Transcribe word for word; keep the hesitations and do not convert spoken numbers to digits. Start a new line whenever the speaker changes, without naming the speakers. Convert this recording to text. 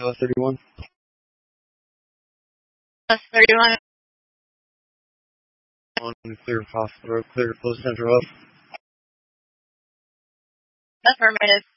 Bus thirty-one.
Bus thirty-one.
On clear hospital, clear close central hub.
Affirmative.